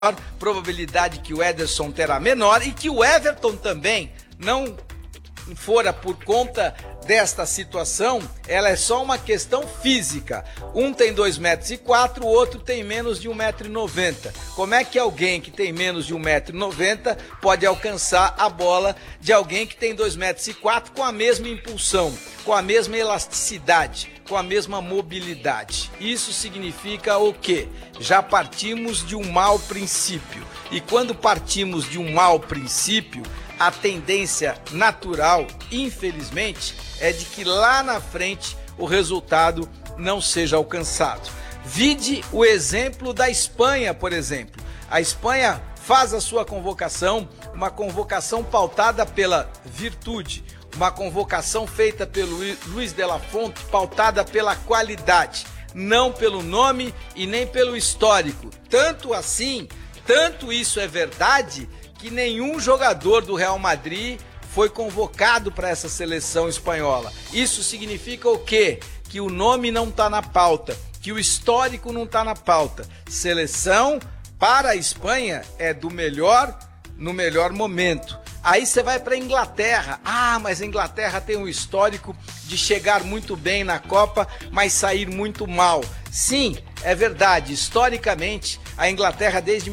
probabilidade que o Ederson terá menor e que o Everton também não fora por conta desta situação, ela é só uma questão física. Um tem 2,04 metros, o outro tem menos de 1,90 m. Como é que alguém que tem menos de 1,90 m pode alcançar a bola de alguém que tem 2,04 metros com a mesma impulsão, com a mesma elasticidade, com a mesma mobilidade? Isso significa o quê? Já partimos de um mau princípio. E quando partimos de um mau princípio, a tendência natural, infelizmente, é de que lá na frente o resultado não seja alcançado. Vide o exemplo da Espanha, por exemplo. A Espanha faz a sua convocação, uma convocação pautada pela virtude, uma convocação feita pelo Luis de la Fuente, pautada pela qualidade, não pelo nome e nem pelo histórico. Tanto assim, tanto isso é verdade, que nenhum jogador do Real Madrid foi convocado para essa seleção espanhola. Isso significa o quê? Que o nome não está na pauta, que o histórico não está na pauta. Seleção para a Espanha é do melhor no melhor momento. Aí você vai para a Inglaterra. Ah, mas a Inglaterra tem um histórico de chegar muito bem na Copa, mas sair muito mal. Sim, é verdade. Historicamente, a Inglaterra desde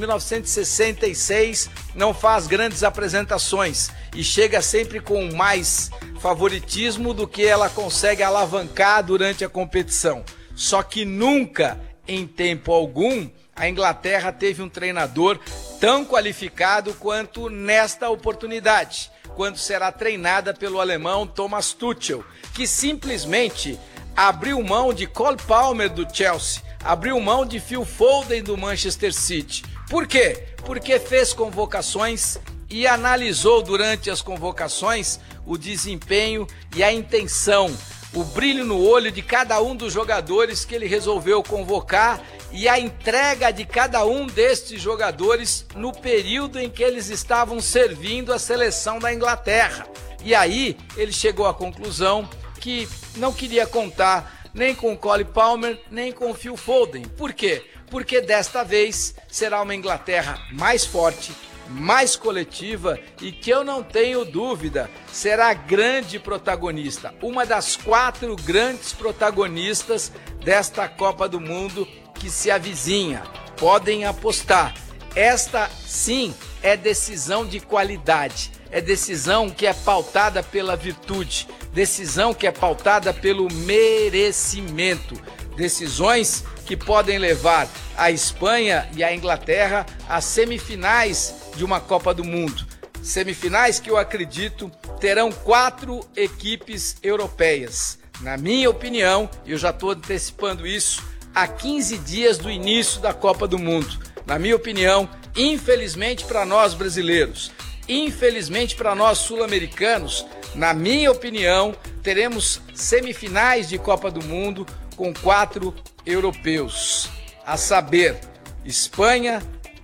1966 não faz grandes apresentações e chega sempre com mais favoritismo do que ela consegue alavancar durante a competição. Só que nunca, em tempo algum, a Inglaterra teve um treinador tão qualificado quanto nesta oportunidade, quando será treinada pelo alemão Thomas Tuchel, que simplesmente abriu mão de Cole Palmer do Chelsea, abriu mão de Phil Foden do Manchester City. Por quê? Porque fez convocações e analisou durante as convocações o desempenho e a intenção, o brilho no olho de cada um dos jogadores que ele resolveu convocar e a entrega de cada um destes jogadores no período em que eles estavam servindo a seleção da Inglaterra. E aí ele chegou à conclusão que não queria contar nem com Cole Palmer, nem com Phil Foden. Por quê? Porque desta vez será uma Inglaterra mais forte, mais coletiva e que eu não tenho dúvida será grande protagonista, uma das 4 grandes protagonistas desta Copa do Mundo que se avizinha. Podem apostar. Esta sim é decisão de qualidade, é decisão que é pautada pela virtude, decisão que é pautada pelo merecimento, decisões que podem levar a Espanha e a Inglaterra às semifinais de uma Copa do Mundo. Semifinais que eu acredito terão 4 equipes europeias. Na minha opinião, eu já estou antecipando isso há 15 dias do início da Copa do Mundo. Na minha opinião, infelizmente para nós brasileiros, infelizmente para nós sul-americanos, na minha opinião, teremos semifinais de Copa do Mundo com 4 europeus, a saber, Espanha,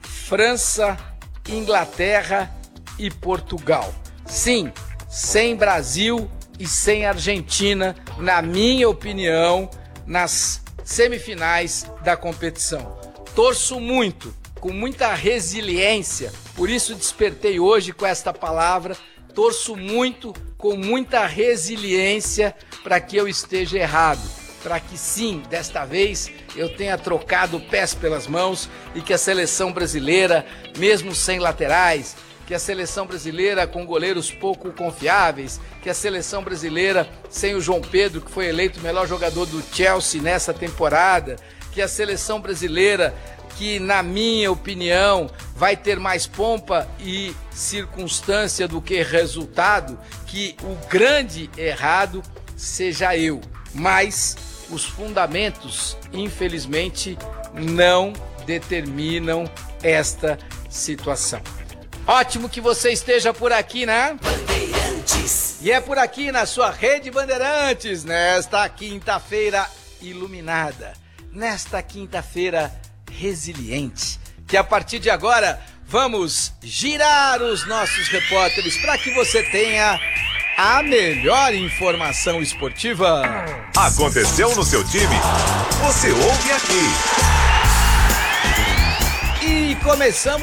França, Inglaterra e Portugal. Sim, sem Brasil e sem Argentina, na minha opinião, nas semifinais da competição. Torço muito, com muita resiliência, por isso despertei hoje com esta palavra, torço muito, com muita resiliência, para que eu esteja errado, para que sim, desta vez, eu tenha trocado pés pelas mãos e que a seleção brasileira, mesmo sem laterais, que a seleção brasileira com goleiros pouco confiáveis, que a seleção brasileira sem o João Pedro, que foi eleito o melhor jogador do Chelsea nessa temporada, que a seleção brasileira, que na minha opinião vai ter mais pompa e circunstância do que resultado, que o grande errado seja eu. Mas os fundamentos, infelizmente, não determinam esta situação. Ótimo que você esteja por aqui, né? Bandeirantes. E é por aqui na sua Rede Bandeirantes, nesta quinta-feira iluminada, nesta quinta-feira resiliente, que a partir de agora vamos girar os nossos repórteres para que você tenha a melhor informação esportiva. Aconteceu no seu time? Você ouve aqui. E começamos